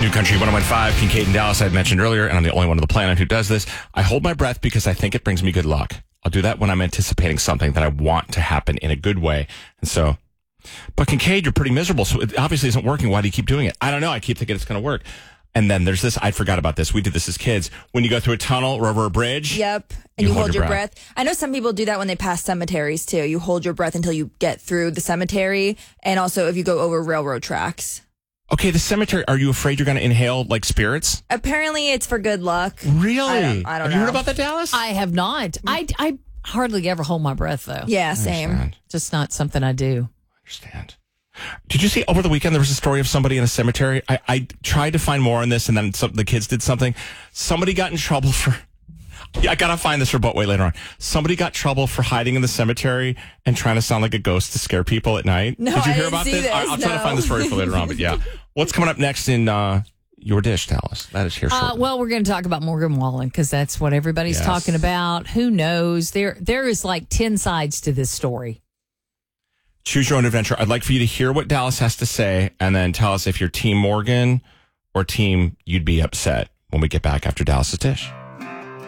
New Country 101.5, Kincaid and Dallas, I had mentioned earlier, and I'm the only one on the planet who does this. I hold my breath because I think it brings me good luck. I'll do that when I'm anticipating something that I want to happen in a good way. And so, but Kincaid, you're pretty miserable, so it obviously isn't working. Why do you keep doing it? I don't know. I keep thinking it's going to work. And then there's this, I forgot about this. We did this as kids. When you go through a tunnel or over a bridge. Yep. And you hold your breath. I know some people do that when they pass cemeteries too. You hold your breath until you get through the cemetery. And also if you go over railroad tracks. Okay, the cemetery, are you afraid you're going to inhale like spirits? Apparently it's for good luck. Really? I don't know. Have you heard about that, Dallas? I have not. I hardly ever hold my breath, though. Yeah, same. Just not something I do. I understand. Did you see over the weekend there was a story of somebody in a cemetery? I tried to find more on this, and then the kids did something. Somebody got in trouble for... Yeah, I got to find this for Boatway later on. Somebody got trouble for hiding in the cemetery and trying to sound like a ghost to scare people at night. No, did you I hear didn't about see this? this. I'll try to find this story for later on, but yeah. What's coming up next in your dish, Dallas? That is here shortly. Well, we're going to talk about Morgan Wallen because that's what everybody's talking about. Who knows? There is like 10 sides to this story. Choose your own adventure. I'd like for you to hear what Dallas has to say and then tell us if you're Team Morgan or Team You'd Be Upset when we get back after Dallas's dish.